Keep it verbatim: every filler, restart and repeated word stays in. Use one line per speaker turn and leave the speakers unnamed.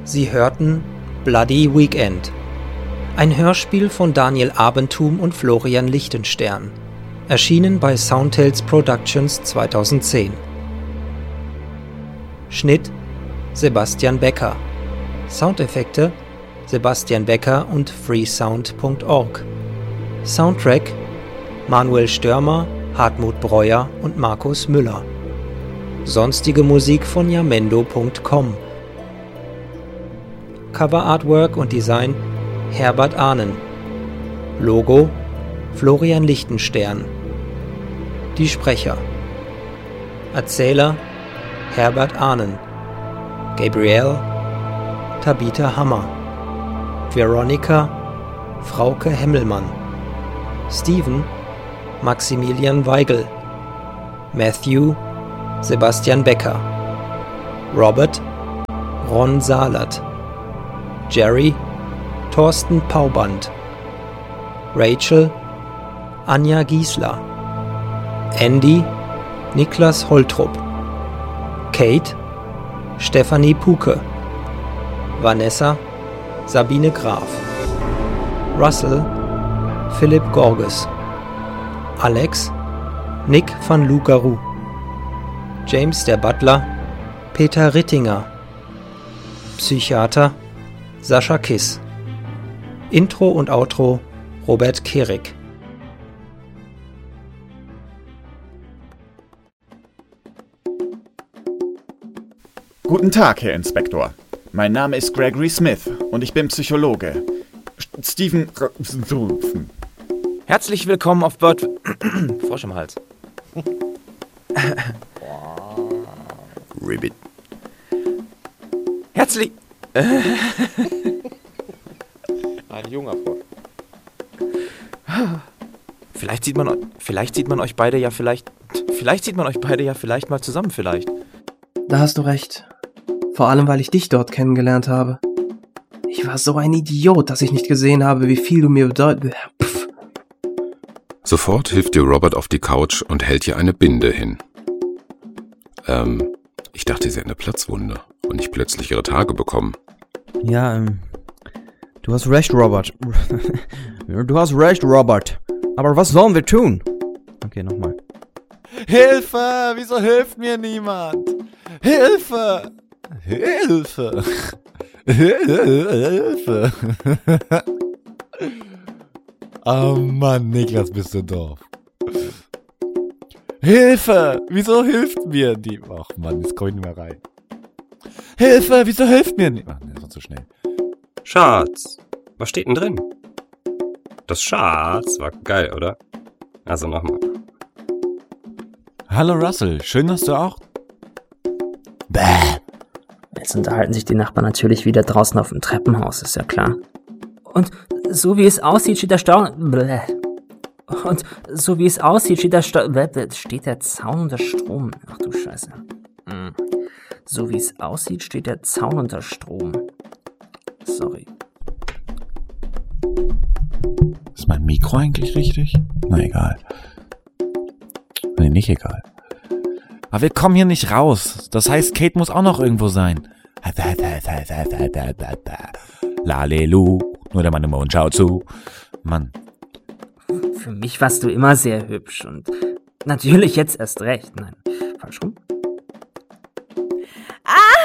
Sie hörten Bloody Weekend, ein Hörspiel von Daniel Abenthum und Florian Lichtenstern, erschienen bei Soundtales Productions zweitausendzehn. Schnitt Sebastian Becker, Soundeffekte Sebastian Becker und freesound punkt org. Soundtrack Manuel Störmer, Hartmut Breuer und Markus Müller. Sonstige Musik von jamendo punkt com. Cover Artwork und Design Herbert Ahnen. Logo Florian Lichtenstern. Die Sprecher: Erzähler Herbert Ahnen, Gabrielle Tabitha Hammer, Veronica Frauke Hemmelmann, Steven Maximilian Weigel, Matthew Sebastian Becker, Robert Ron Salert, Jerry Thorsten Pauband, Rachel Anja Giesler, Andy Niklas Holtrup, Kate Stefanie Puke, Vanessa Sabine Graf, Russell Philipp Gorges, Alex Nick van Lugaru, James der Butler Peter Rittinger, Psychiater Sascha Kiss. Intro und Outro Robert Kehrig.
Guten Tag, Herr Inspektor. Mein Name ist Gregory Smith und ich bin Psychologe. Steven...
Herzlich willkommen auf Bird... Frosch im Hals.
Ribbit.
Herzlich... Ein junger Frosch. Vielleicht sieht man, vielleicht sieht man euch beide ja vielleicht... Vielleicht sieht man euch beide ja vielleicht mal zusammen, vielleicht.
Da hast du recht. Vor allem, weil ich dich dort kennengelernt habe. Ich war so ein Idiot, dass ich nicht gesehen habe, wie viel du mir bedeutest. Pff.
Sofort hilft dir Robert auf die Couch und hält dir eine Binde hin. Ähm, ich dachte, sie hat eine Platzwunde und nicht plötzlich ihre Tage bekommen.
Ja, ähm, du hast recht, Robert. Du hast recht, Robert. Aber was sollen wir tun? Okay, nochmal.
Hilfe! Wieso hilft mir niemand? Hilfe! Hilfe! Hilfe! Oh Mann, Niklas, bist du doof. Hilfe! Wieso hilft mir die... Ach Mann, jetzt komm ich nicht mehr rein. Hilfe! Wieso hilft mir nicht... Ach, das war zu schnell.
Schatz, was steht denn drin? Das Schatz war geil, oder? Also nochmal.
Hallo Russell, schön, dass du auch...
Bäh. Jetzt unterhalten sich die Nachbarn natürlich wieder draußen auf dem Treppenhaus, ist ja klar. Und so wie es aussieht, steht der Stau... Bläh. Und so wie es aussieht, steht der Stau... Steht der Zaun unter Strom. Ach du Scheiße. Hm. So wie es aussieht, steht der Zaun unter Strom. Sorry.
Ist mein Mikro eigentlich richtig? Na egal. Nee, nicht egal. Aber wir kommen hier nicht raus. Das heißt, Kate muss auch noch irgendwo sein. Lalelu. Nur der Mann im Mond schaut zu. Mann.
Für mich warst du immer sehr hübsch und natürlich jetzt erst recht. Nein, falsch rum.
Ah!